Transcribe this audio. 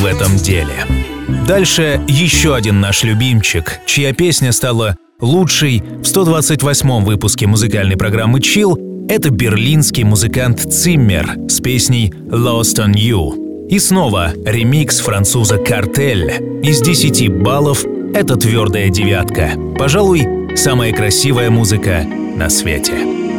в этом деле. Дальше еще один наш любимчик, чья песня стала лучшей в 128-м выпуске музыкальной программы Chill. Это берлинский музыкант Циммер с песней «Lost on You». И снова ремикс француза «Картель». Из 10 баллов это твердая девятка. Пожалуй, самая красивая музыка на свете.